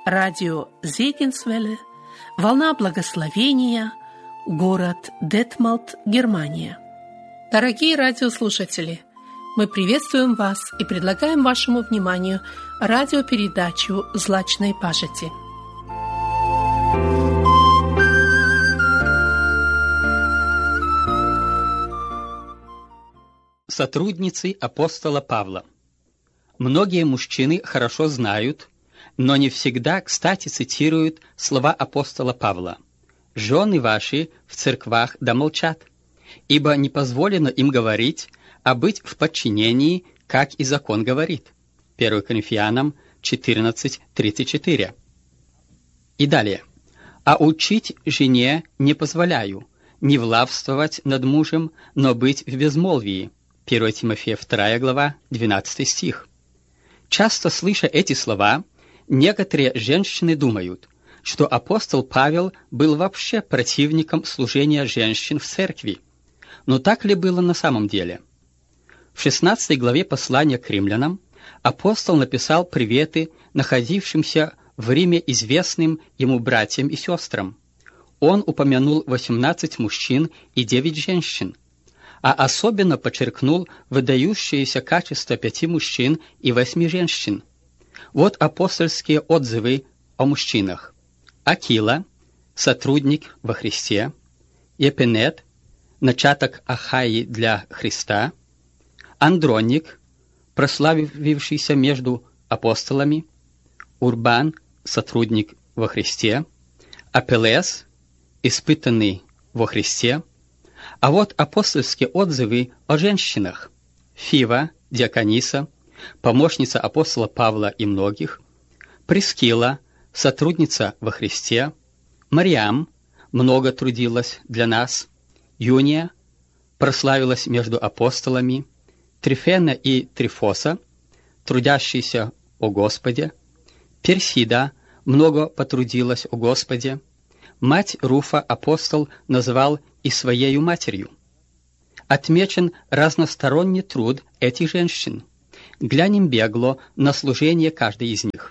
радио Зегенсвелле, волна благословения, город Детмолд, Германия. Дорогие радиослушатели, мы приветствуем вас и предлагаем вашему вниманию радиопередачу «Злачной пажити». Сотрудницы апостола Павла. Многие мужчины хорошо знают, но не всегда, кстати, цитируют слова апостола Павла: «Жены ваши в церквах да молчат, ибо не позволено им говорить, а быть в подчинении, как и закон говорит». 1 Коринфянам 14:34. И далее. «А учить жене не позволяю, не властвовать над мужем, но быть в безмолвии». 1 Тимофея 2 глава, 12 стих. Часто слыша эти слова, некоторые женщины думают, что апостол Павел был вообще противником служения женщин в церкви. Но так ли было на самом деле? В 16 главе послания к римлянам апостол написал приветы находившимся в Риме известным ему братьям и сестрам. Он упомянул 18 мужчин и 9 женщин, а особенно подчеркнул выдающиеся качества 5 мужчин и 8 женщин. Вот апостольские отзывы о мужчинах. Акила, сотрудник во Христе; Епенет, начаток Ахаи для Христа; Андроник, прославившийся между апостолами; Урбан, сотрудник во Христе; Апеллес, испытанный во Христе. А вот апостольские отзывы о женщинах. Фива, диакониса, помощница апостола Павла и многих; Прискила, сотрудница во Христе; Мариам, много трудилась для нас; Юния, прославилась между апостолами; Трифена и Трифоса, трудящиеся о Господе; Персида, много потрудилась о Господе; мать Руфа апостол называл и своею матерью. Отмечен разносторонний труд этих женщин. Глянем бегло на служение каждой из них.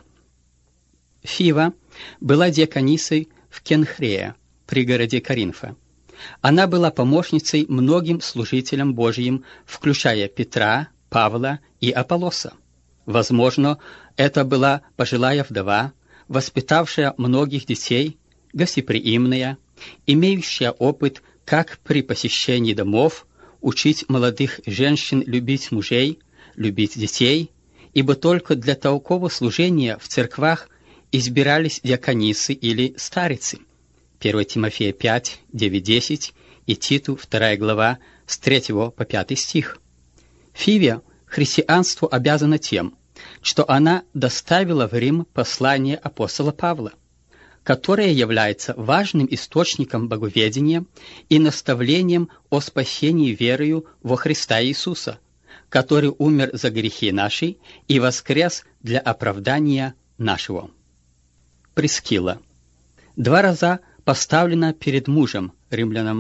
Фива была диаконисой в Кенхрее, пригороде Коринфа. Она была помощницей многим служителям Божьим, включая Петра, Павла и Аполлоса. Возможно, это была пожилая вдова, воспитавшая многих детей, гостеприимная, имеющая опыт как при посещении домов учить молодых женщин любить мужей, любить детей, ибо только для такого служения в церквах избирались диаконисы или старицы. 1 Тимофея 5, 9-10 и Титу 2 глава с 3 по 5 стих. Фиве христианству обязана тем, что она доставила в Рим послание апостола Павла, которое является важным источником боговедения и наставлением о спасении верою во Христа Иисуса, который умер за грехи наши и воскрес для оправдания нашего. Прискила. 2 раза поставлена перед мужем, Римлянам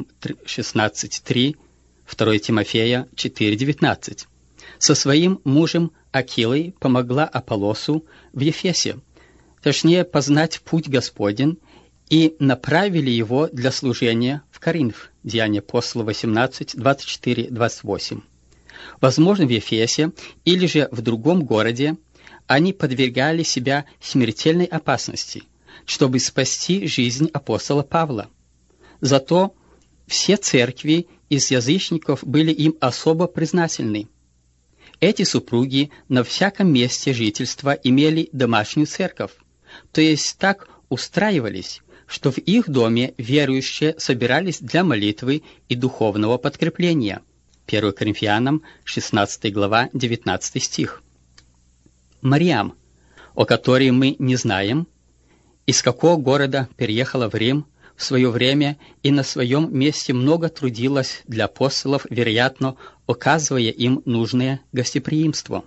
16:3, 2 Тимофея 4:19. Со своим мужем Акилой помогла Аполлосу в Ефесе, точнее познать путь Господень, и направили его для служения в Коринф. Деяния апостола 18, 24-28. Возможно, в Ефесе или же в другом городе они подвергали себя смертельной опасности, чтобы спасти жизнь апостола Павла. Зато все церкви из язычников были им особо признательны. Эти супруги на всяком месте жительства имели домашнюю церковь, то есть так устраивались, что в их доме верующие собирались для молитвы и духовного подкрепления. 1 Коринфянам 16 глава 19 стих. Мариам, о которой мы не знаем, из какого города переехала в Рим в свое время и на своем месте много трудилась для апостолов, вероятно, оказывая им нужное гостеприимство.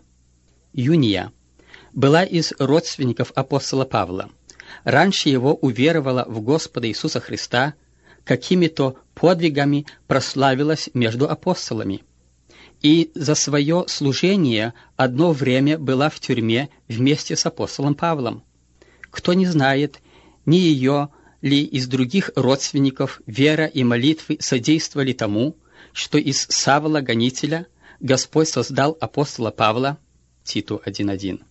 Юния была из родственников апостола Павла. Раньше его уверовала в Господа Иисуса Христа, какими-то подвигами прославилась между апостолами. И за свое служение одно время была в тюрьме вместе с апостолом Павлом. Кто не знает, ни ее ли из других родственников вера и молитвы содействовали тому, что из Савла гонителя Господь создал апостола Павла, Титу 1:1.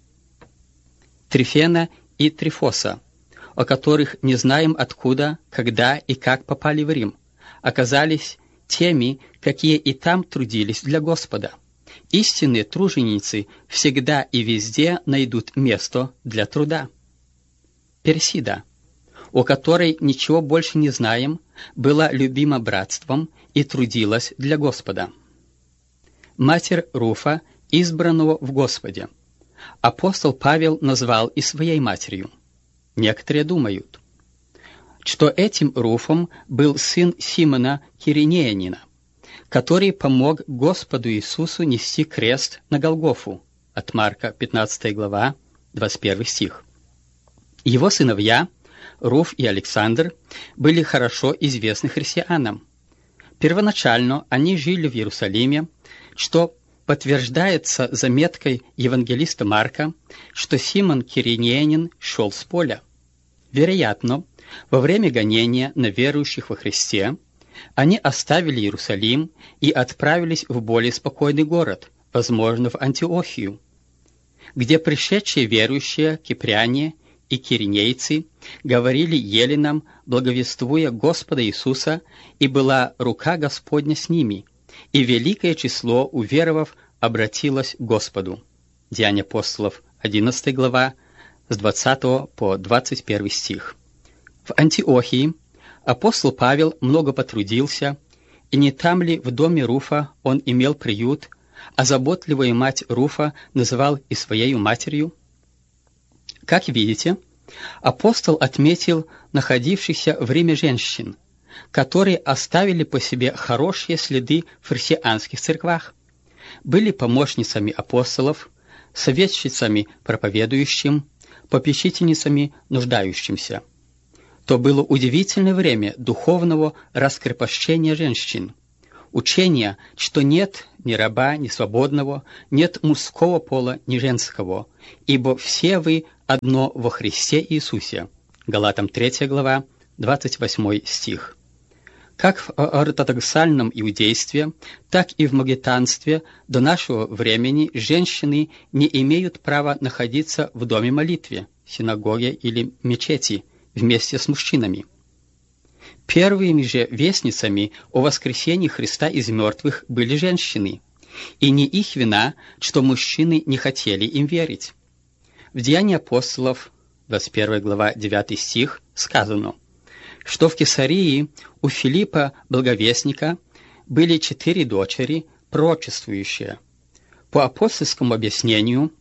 Трифена и Трифоса, о которых не знаем откуда, когда и как попали в Рим, оказались теми, какие и там трудились для Господа. Истинные труженицы всегда и везде найдут место для труда. Персида, о которой ничего больше не знаем, была любима братством и трудилась для Господа. Матерь Руфа, избранного в Господе, апостол Павел назвал и своей матерью. Некоторые думают, что этим Руфом был сын Симона Киринеянина, который помог Господу Иисусу нести крест на Голгофу, от Марка 15 глава, 21 стих. Его сыновья, Руф и Александр, были хорошо известны христианам. Первоначально они жили в Иерусалиме, что подтверждается заметкой евангелиста Марка, что Симон Киринеянин шел с поля. Вероятно, во время гонения на верующих во Христе они оставили Иерусалим и отправились в более спокойный город, возможно, в Антиохию, где пришедшие верующие кипряне и киринейцы говорили еленам, благовествуя Господа Иисуса, и была рука Господня с ними, и великое число уверовав обратилось к Господу. Деяния апостолов, 11 глава, с 20 по 21 стих. В Антиохии апостол Павел много потрудился, и не там ли в доме Руфа он имел приют, а заботливую мать Руфа называл и своей матерью? Как видите, апостол отметил находившихся в Риме женщин, которые оставили по себе хорошие следы в христианских церквах, были помощницами апостолов, советчицами проповедующим, попечительницами нуждающимся. То было удивительное время духовного раскрепощения женщин, учения, что нет ни раба, ни свободного, нет мужского пола, ни женского, ибо все вы одно во Христе Иисусе. Галатам 3 глава, 28 стих. Как в ортодоксальном иудействе, так и в магометанстве до нашего времени женщины не имеют права находиться в доме молитвы, синагоге или мечети вместе с мужчинами. Первыми же вестницами о воскресении Христа из мертвых были женщины, и не их вина, что мужчины не хотели им верить. В Деянии апостолов, 21 глава, 9 стих, сказано, что в Кесарии у Филиппа Благовестника были 4 дочери, пророчествующие. По апостольскому объяснению,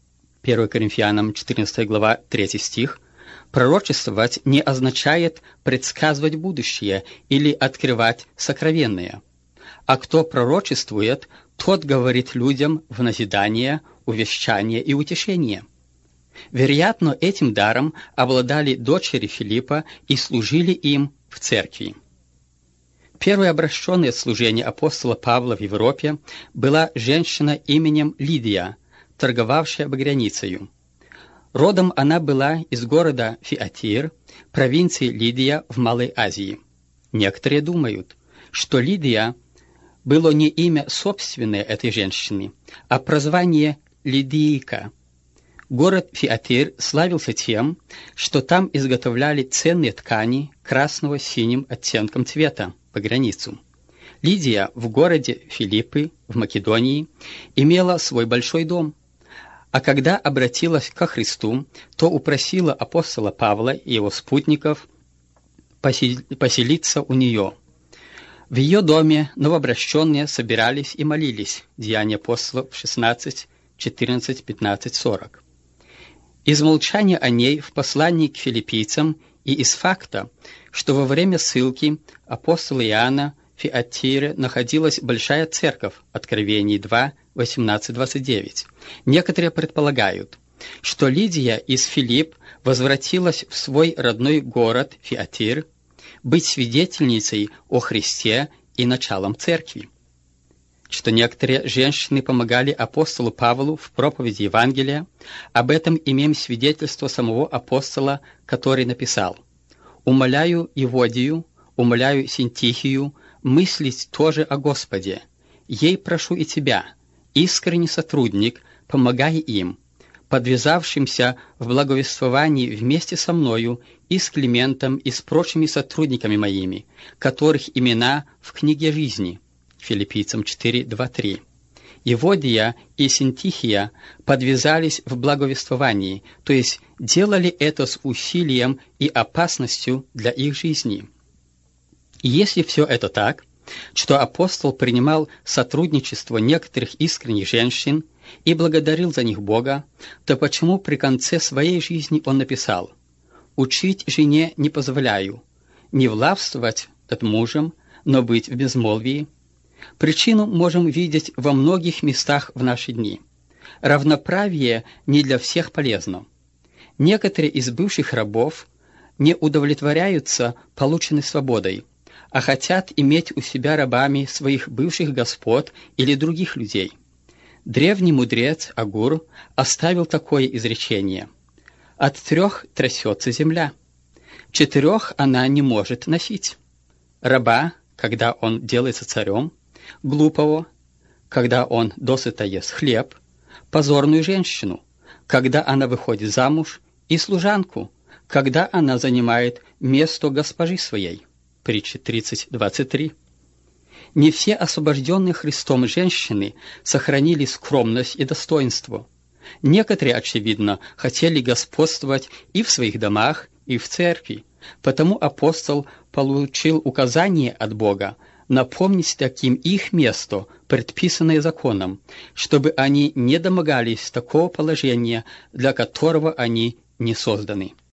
1 Коринфянам 14 глава, 3 стих, пророчествовать не означает предсказывать будущее или открывать сокровенное. А кто пророчествует, тот говорит людям в назидание, увещание и утешение. Вероятно, этим даром обладали дочери Филиппа и служили им в церкви. Первое обращенное служение апостола Павла в Европе была женщина именем Лидия, торговавшая багряницею. Родом она была из города Фиатир, провинции Лидия в Малой Азии. Некоторые думают, что Лидия было не имя собственное этой женщины, а прозвание Лидийка. Город Фиатир славился тем, что там изготовляли ценные ткани красного с синим оттенком цвета по границу. Лидия в городе Филиппы в Македонии имела свой большой дом, а когда обратилась ко Христу, то упросила апостола Павла и его спутников поселиться у нее. В ее доме новообращенные собирались и молились. Деяния апостолов 16, 14, 15, 40. Из молчания о ней в послании к филиппийцам и из факта, что во время ссылки апостола Иоанна в Фиатире находилась большая церковь, Откровений 2, 18-29. Некоторые предполагают, что Лидия из Филипп возвратилась в свой родной город Фиатир быть свидетельницей о Христе и началом церкви. что некоторые женщины помогали апостолу Павлу в проповеди Евангелия. Об этом имеем свидетельство самого апостола, который написал: «Умоляю Еводию, умоляю Синтихию мыслить тоже о Господе. Ей прошу и тебя, искренний сотрудник, помогай им, подвязавшимся в благовествовании вместе со мною и с Климентом и с прочими сотрудниками моими, которых имена в книге жизни». Филиппийцам 4:2-3. Еводия и Синтихия подвязались в благовествовании, то есть делали это с усилием и опасностью для их жизни. И если все это так, что апостол принимал сотрудничество некоторых искренних женщин и благодарил за них Бога, то почему при конце своей жизни он написал: «Учить жене не позволяю, не властвовать над мужем, но быть в безмолвии»? Причину можем видеть во многих местах в наши дни. Равноправие не для всех полезно. Некоторые из бывших рабов не удовлетворяются полученной свободой, а хотят иметь у себя рабами своих бывших господ или других людей. Древний мудрец Агур оставил такое изречение: «От 3 трясется земля, 4 она не может носить. Раба, когда он делается царем, глупого, когда он досыта ест хлеб, позорную женщину, когда она выходит замуж, и служанку, когда она занимает место госпожи своей». Притча 30:23. Не все освобожденные Христом женщины сохранили скромность и достоинство. Некоторые, очевидно, хотели господствовать и в своих домах, и в церкви, потому апостол получил указание от Бога напомнить таким их место, предписанное законом, чтобы они не домогались такого положения, для которого они не созданы.